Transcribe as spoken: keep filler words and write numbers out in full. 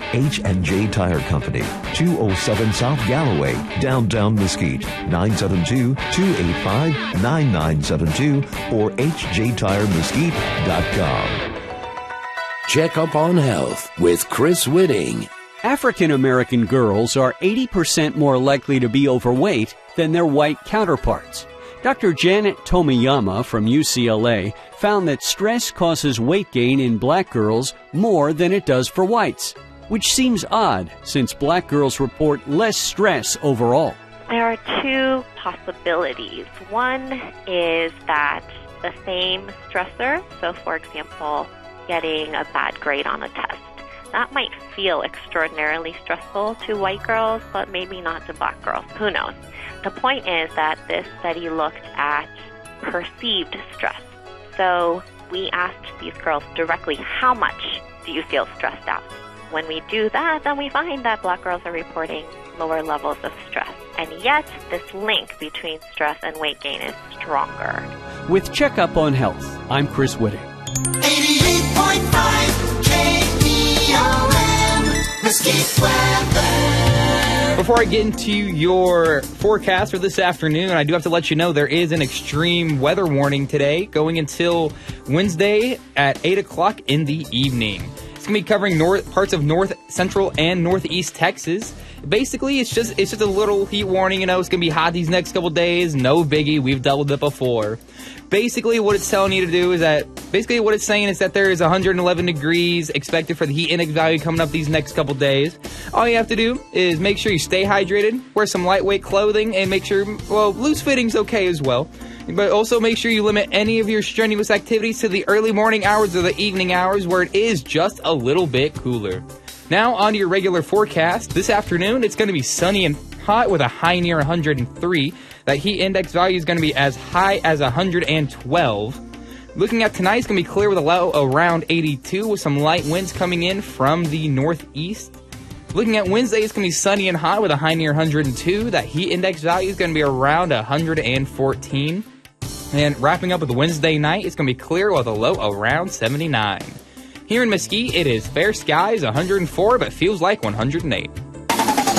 H and J Tire Company, two oh seven South Galloway, downtown Mesquite, nine seven two, two eight five, nine nine seven two or h j tire mesquite dot com. Check up on health with Chris Whitting. African American girls are eighty percent more likely to be overweight than their white counterparts. Doctor Janet Tomiyama from U C L A found that stress causes weight gain in black girls more than it does for whites, which seems odd since black girls report less stress overall. There are two possibilities. One is that the same stressor, so for example, getting a bad grade on a test, that might feel extraordinarily stressful to white girls, but maybe not to black girls. Who knows? The point is that this study looked at perceived stress. So we asked these girls directly, how much do you feel stressed out? When we do that, then we find that black girls are reporting lower levels of stress. And yet, this link between stress and weight gain is stronger. With Checkup on Health, I'm Chris Whitting. eighty-eight point five K E O M, Mesquite Weather. Before I get into your forecast for this afternoon, I do have to let you know there is an extreme weather warning today going until Wednesday at eight o'clock in the evening. It's going to be covering north parts of north, central, and northeast Texas. Basically, it's just it's just a little heat warning. You know, it's going to be hot these next couple days. No biggie. We've dealt with it before. Basically, what it's telling you to do is that, basically what it's saying is that there is one hundred eleven degrees expected for the heat index value coming up these next couple days. All you have to do is make sure you stay hydrated, wear some lightweight clothing, and make sure, well, loose fitting's okay as well. But also make sure you limit any of your strenuous activities to the early morning hours or the evening hours where it is just a little bit cooler. Now, on to your regular forecast. This afternoon, it's going to be sunny and hot with a high near one hundred three. That heat index value is going to be as high as one hundred twelve. Looking at tonight, it's going to be clear with a low around eighty-two with some light winds coming in from the northeast. Looking at Wednesday, it's going to be sunny and hot with a high near one hundred two. That heat index value is going to be around one hundred fourteen. And wrapping up with Wednesday night, it's going to be clear with a low around seventy-nine. Here in Mesquite, it is fair skies, one hundred four, but feels like one hundred eight.